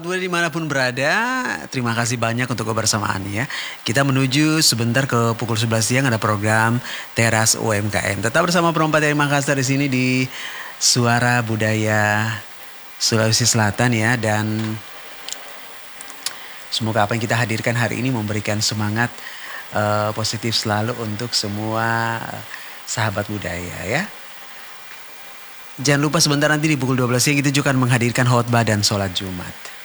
sahabat muda dimanapun berada, terima kasih banyak untuk kebersamaannya. Kita menuju sebentar ke pukul 11 siang ada program Teras UMKM. Tetap bersama Perompak dari Makassar di sini di Suara Budaya Sulawesi Selatan ya. Dan semoga apa yang kita hadirkan hari ini memberikan semangat positif selalu untuk semua sahabat budaya ya. Jangan lupa sebentar nanti di pukul 12 siang kita juga akan menghadirkan khotbah dan sholat Jumat.